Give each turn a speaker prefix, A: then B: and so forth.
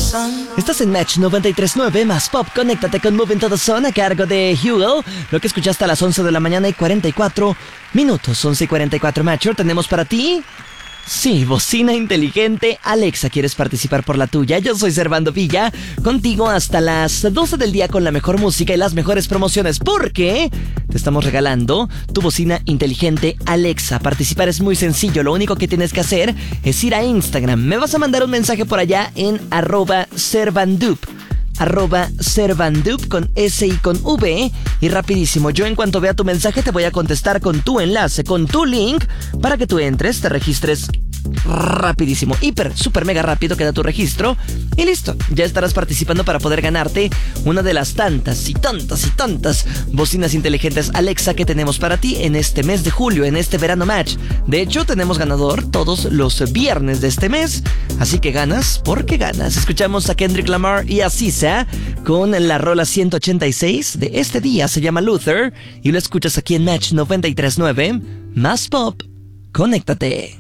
A: Estás en Match 93.9 más Pop. Conéctate con Moving to the Sun a cargo de Hugo. Lo que escuchaste a las 11 de la mañana y 44 minutos. 11 y 44, Matcher. Tenemos para ti... Sí, bocina inteligente Alexa. ¿Quieres participar por la tuya? Yo soy Servando Villa, contigo hasta las 12 del día con la mejor música y las mejores promociones, porque te estamos regalando tu bocina inteligente Alexa. Participar es muy sencillo, lo único que tienes que hacer es ir a Instagram. Me vas a mandar un mensaje por allá en @Servandup. @Servandup con S y con V. Y rapidísimo, yo en cuanto vea tu mensaje te voy a contestar con tu enlace, con tu link, para que tú entres, te registres rapidísimo, hiper, super mega rápido, queda tu registro y listo, ya estarás participando para poder ganarte una de las tantas y tantas bocinas inteligentes Alexa que tenemos para ti en este mes de julio, en este verano Match. De hecho, tenemos ganador todos los viernes de este mes, así que ganas porque ganas. Escuchamos a Kendrick Lamar y a Sisa con la rola 186 de este día, se llama Luther, y lo escuchas aquí en Match 93.9 más Pop. Conéctate.